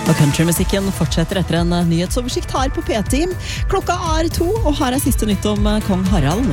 Og countrymusikken fortsetter etter en nyhetsoversikt her på P-team. Klokka 2, og her siste nytt om kong Harald.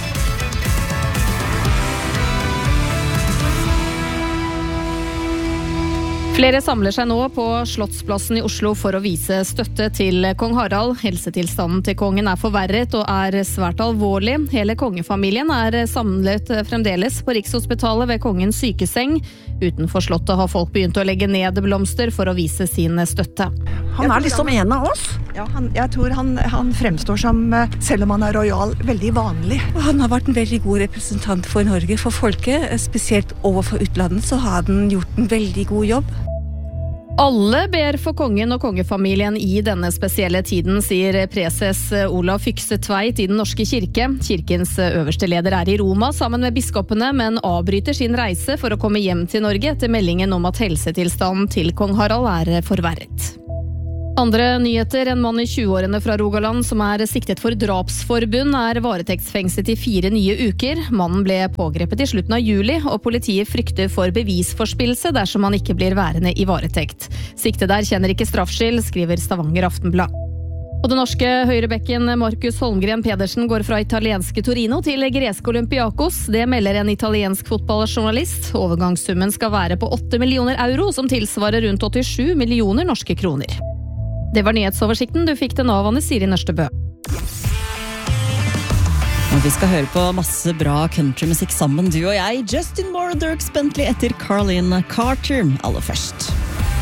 Flere samler seg nå på Slottsplassen i Oslo for å vise støtte til kong Harald. Helsetilstanden til kongen forverret og svært alvorlig. Hele kongefamilien samlet fremdeles på Rikshospitalet ved kongens sykeseng. Utenfor slottet har folk begynt å legge ned blomster for å vise sin støtte. Han liksom en av oss. Ja, jeg tror han fremstår som, selv om han royal, veldig vanlig. Han har vært en veldig god representant for Norge, for folket, spesielt overfor utlandet, så har han gjort en veldig god jobb. Alle ber for kongen og kongefamilien i denne spesielle tiden, sier preses Olav Fykse Tveit i Den norske kirke. Kirkens øverste leder i Roma sammen med biskopene, men avbryter sin reise for å komme hjem til Norge etter meldingen om at helsetilstanden til kong Harald forverret. Andre nyheter, en mann i 20-årene fra Rogaland som siktet for drapsforbund varetektsfengslet i 4 nye uker. Mannen ble pågrepet i slutten av juli, og politiet frykter for bevisforspillelse dersom han ikke blir værende i varetekt. Siktede kjenner ikke straffskyld, skriver Stavanger Aftenblad. Og den norske høyrebekken Markus Holmgren Pedersen går fra italienske Torino til greske Olympiakos. Det melder en italiensk fotballjournalist. Overgangssummen skal være på 8 millioner euro, som tilsvarer rundt 87 millioner norske kroner. Det var nyhetsoversikten. Du fikk den av Anne Siri Nørstebø. Og vi skal høre på masse bra countrymusikk sammen, du og jeg. Justin Moore og Dierks Bentley etter Carlin Carter aller først.